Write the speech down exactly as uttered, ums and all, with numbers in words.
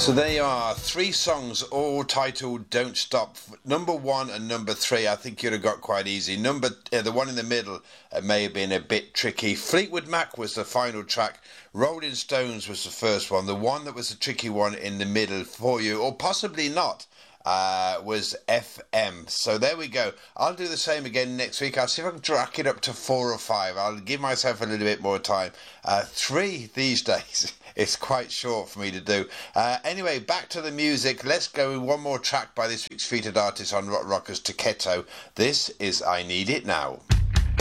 So there you are, three songs all titled Don't Stop. Number one and number three I think you'd have got quite easy. Number uh, the one in the middle uh, may have been a bit tricky. Fleetwood Mac was the final track. Rolling Stones was the first one. The one that was the tricky one in the middle for you, or possibly not, uh, was F M. So there we go. I'll do the same again next week. I'll see if I can track it up to four or five. I'll give myself a little bit more time. Uh, three these days. It's quite short for me to do. Uh, anyway, back to the music. Let's go with one more track by this week's featured artist on Rock Rockers, Taketo. This is I Need It Now.